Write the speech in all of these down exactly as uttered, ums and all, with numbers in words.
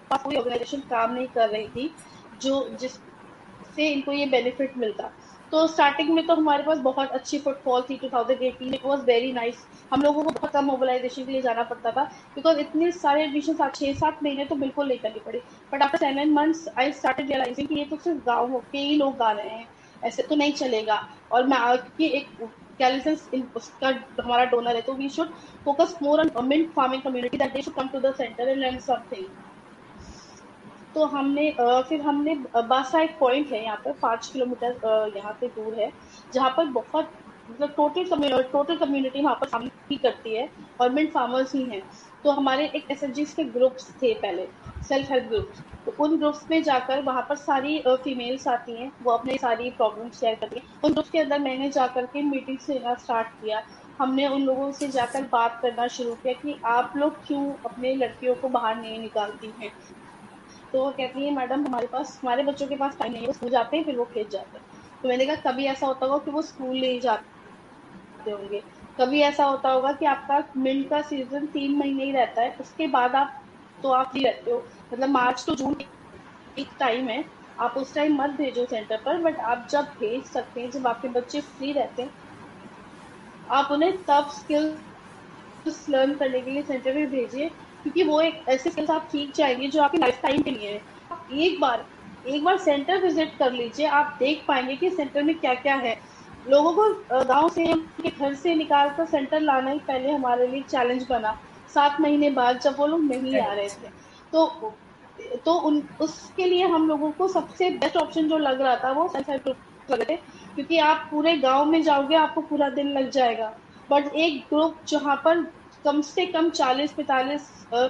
पास कोई ऑर्गेनाइजेशन काम नहीं कर रही थी जो जिससे इनको ये बेनिफिट मिलता। तो स्टार्टिंग में तो हमारे पास बहुत अच्छी फुटफॉल थी। Twenty eighteen it was very nice. हम लोगों को बहुत कम मोबिलाइजेशन के लिए जाना पड़ता था बिकॉज इतने सारे एडमिशन छह सात महीने तो बिल्कुल नहीं करनी पड़ी। But after seven months I started realising कि ये तो सिर्फ गाँव के ही लोग गा रहे हैं, ऐसे तो नहीं चलेगा। और मैं क्योंकि एक कैलिसेंस उसका हमारा डोनर है, तो we should focus more on mint farming community that they should come to the centre and learn something. तो हमने अ, फिर हमने बासा एक पॉइंट है यहाँ पर पाँच किलोमीटर अ, यहाँ पे दूर है, जहाँ पर बहुत मतलब टोटल कम्युनिटी टोटल कम्युनिटी वहाँ पर फार्मिंग ही करती है और मिंट फार्मर्स ही हैं। तो हमारे एक एसएचजीज के ग्रुप्स थे पहले, सेल्फ हेल्प ग्रुप्स। तो उन ग्रुप्स में जाकर वहाँ पर सारी फीमेल्स आती हैं, वो अपनी सारी प्रॉब्लम शेयर करती हैं। उन ग्रुप्स के अंदर मैंने जाकर के मीटिंग्स लेना स्टार्ट किया। हमने उन लोगों से जाकर बात करना शुरू किया कि आप लोग क्यों अपने लड़कियों को बाहर नहीं निकालती हैं। तो वो कहती है मैडम हमारे पास हमारे बच्चों के पास टाइम नहीं है, वो स्कूल जाते हैं फिर वो खेत जाते हैं। तो मैंने कहा कभी ऐसा होता होगा कि वो स्कूल नहीं जाते होंगे, कभी ऐसा होता होगा कि आपका मिल्क का सीजन तीन महीने ही रहता है, उसके बाद आप तो आप फ्री रहते हो, मतलब मार्च टू जून एक टाइम है, आप उस टाइम मत भेजो सेंटर पर। बट आप जब भेज सकते हैं, जब आपके बच्चे फ्री रहते हैं, आप उन्हें तब स्किल्स लर्न करने के लिए सेंटर में भेजिए, क्योंकि वो एक ऐसे स्किल्स आप सीख जाएंगे जो आपकी लाइफ टाइम के लिए है। आप एक बार एक बार सेंटर विजिट कर लीजिए, आप देख पाएंगे कि सेंटर में क्या क्या है। लोगों को अ, गांव से उनके घर से निकाल कर सेंटर लाना ही पहले हमारे लिए चैलेंज बना। सात महीने बाद जब वो लोग नहीं आ रहे राइट। थे, तो तो उन उसके लिए हम लोगों को सबसे बेस्ट ऑप्शन जो लग रहा था वो सेल्फ हेल्प ग्रुप लग रहे थे, क्योंकि आप पूरे गांव में जाओगे आपको पूरा दिन लग जाएगा। बट एक ग्रुप जहाँ पर कम से कम चालीस पैंतालीस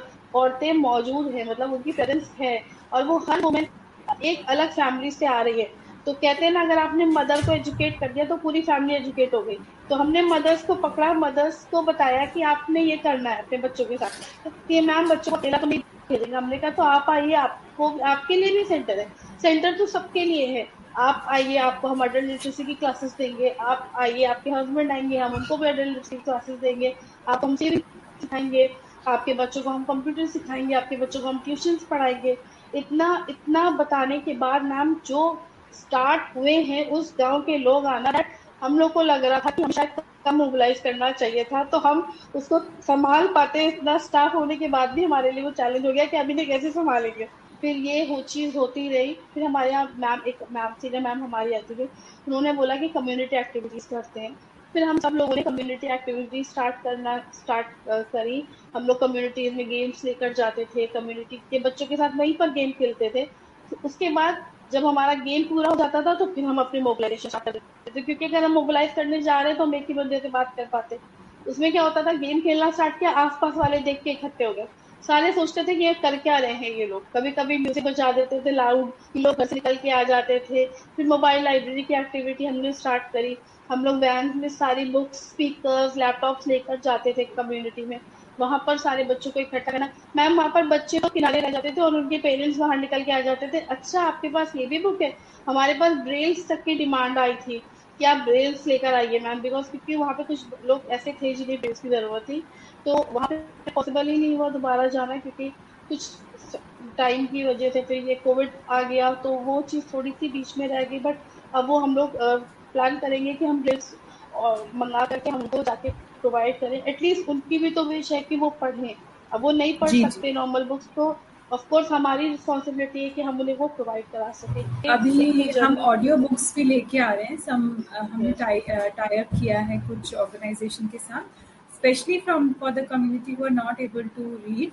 औरतें मौजूद हैं, मतलब उनकी प्रेजेंस है, और वो हर वुमेन एक अलग फैमिली से आ रही है। तो कहते हैं ना, अगर आपने मदर को एजुकेट कर दिया तो पूरी फैमिली एजुकेट हो गई। तो हमने मदर्स को पकड़ा, मदर्स को बताया कि आपने ये करना है अपने बच्चों के साथ। तो ये मैम बच्चों को अकेला तो नहीं भेजेंगे। हमने कहा तो आप आइए, आपको आपके लिए भी सेंटर है, सेंटर तो सबके लिए है। आप आइए, आपको हम अडल्ट लिटरेसी की क्लासेस देंगे। आप आइए, आपके हस्बैंड आएंगे, हम उनको भी अडल्ट लिटरेसी की क्लासेस देंगे। आप हमसे भी सिखाएंगे, आपके बच्चों को हम कंप्यूटर सिखाएंगे, आपके बच्चों को हम ट्यूशंस पढ़ाएंगे। इतना इतना बताने के बाद मैम जो स्टार्ट हुए हैं उस गांव के लोग आना, हम लोग को लग रहा था कि हम शायद कम मोबिलाइज करना चाहिए था, तो हम उसको संभाल पाते। इतना स्टाफ होने के बाद भी हमारे लिए वो चैलेंज हो गया कि अभी नहीं कैसे संभालेंगे। फिर ये हो चीज होती रही। फिर हमारे यहाँ मैम एक मैम सीनियर मैम हमारी आती थी, उन्होंने बोला कि कम्युनिटी एक्टिविटीज करते हैं। फिर हम सब लोगों ने कम्युनिटी एक्टिविटी स्टार्ट करना स्टार्ट करी। हम लोग कम्युनिटीज में गेम्स लेकर जाते थे, कम्युनिटी के बच्चों के साथ वहीं पर गेम खेलते थे। तो उसके बाद जब हमारा गेम पूरा हो जाता था तो फिर हम अपने मोबिलाइजेशन स्टार्ट कर देते थे, क्योंकि अगर हम मोबिलाइज करने जा रहे हैं तो हम एक ही बंदे से बात कर पाते। उसमें क्या होता था, गेम खेलना स्टार्ट किया, आसपास वाले देख के इकट्ठे हो गए। सारे सोचते थे कि ये कर क्या रहे हैं ये लोग। कभी कभी म्यूजिक बजा देते थे लाउड, लोग घर से निकल के आ जाते थे। फिर मोबाइल लाइब्रेरी की एक्टिविटी हमने स्टार्ट करी। हम लोग वैन में सारी बुक्स, स्पीकर्स, लैपटॉप्स लेकर जाते थे कम्युनिटी में, वहां पर सारे बच्चों को इकट्ठा करना। मैम वहां पर बच्चे तो किनारे रह जाते थे और उनके पेरेंट्स बाहर निकल के आ जाते थे, अच्छा आपके पास ये भी बुक है। हमारे पास ब्रेल्स तक की डिमांड आई थी कि आप ब्रेल्स लेकर आइए मैम, बिकॉज क्योंकि वहां पे कुछ लोग ऐसे थे जिन्हें ब्रेल्स की जरूरत थी। तो वहां पे पॉसिबल ही नहीं हुआ दोबारा जाना, क्योंकि कुछ टाइम की वजह से फिर ये कोविड आ गया, तो वो चीज थोड़ी सी बीच में रह गई। बट अब वो हम लोग प्लान करेंगे कि हम ब्रेल्स और मंगा करके हम उनको जाके प्रोवाइड करें। एटलीस्ट उनकी भी तो विश है कि वो पढ़ें। अब वो नहीं पढ़ जी जी। सकते नॉर्मल बुक्स, तो ऑफ कोर्स हमारी रिस्पॉन्सिबिलिटी है कि हम उन्हें वो प्रोवाइड करा सके। इतनी अभी हम जर्नी। ऑडियो बुक्स भी लेके आ रहे हैं सम। हमने यस। टाई टाई अप किया है कुछ ऑर्गेनाइजेशन के साथ, specially from for the community who are not able to read.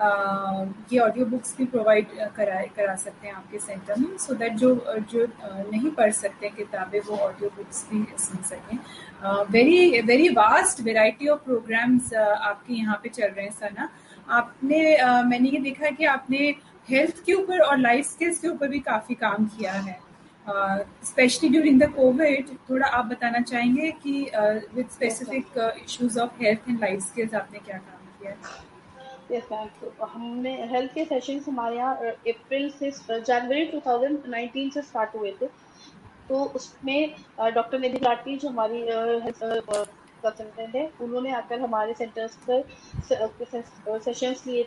ये ऑडियो बुक्स भी प्रोवाइड करा करा सकते हैं आपके सेंटर में, सो दैट जो जो uh, नहीं पढ़ सकते किताबें वो ऑडियो बुक्स भी सुन सकें। Very very vast variety of programs आपके यहाँ पे चल रहे हैं सना। आपने uh, मैंने ये देखा कि आपने हेल्थ के ऊपर और लाइफ स्किल्स के ऊपर भी काफी काम किया है, स्पेशली ड्यूरिंग द कोविड। थोड़ा आप बताना चाहेंगे कि with yes ma'am. Specific issues of health and life skills आपने क्या काम किया है? यस मैम, तो हमने हेल्थ के सेशंस हमारे यहाँ अप्रैल से जनवरी टू थाउजेंड नाइनटीन से स्टार्ट हुए थे। तो उसमें डॉक्टर निधि लाटी जो हमारी कंसल्टेंट है, उन्होंने आकर हमारे सेंटर्स पर सेशंस लिए